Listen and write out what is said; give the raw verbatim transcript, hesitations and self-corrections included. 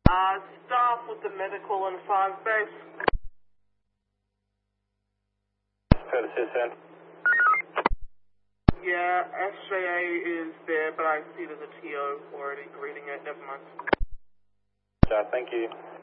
Uh, staff with the medical and five base. Courtesy send. Yeah, S J A is there, but I see there's a T O already greeting it. Never mind. Thank you.